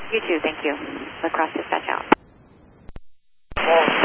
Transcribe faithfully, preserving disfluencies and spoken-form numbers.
You too, thank you. La Crosse dispatch out.